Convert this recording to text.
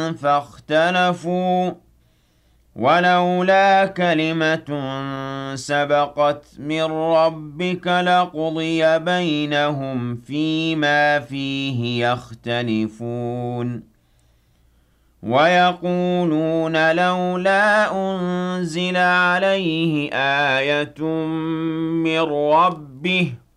فاختلفوا ولولا كلمة سبقت من ربك لقضي بينهم فيما فيه يختلفون ويقولون لولا أنزل عليه آية من ربه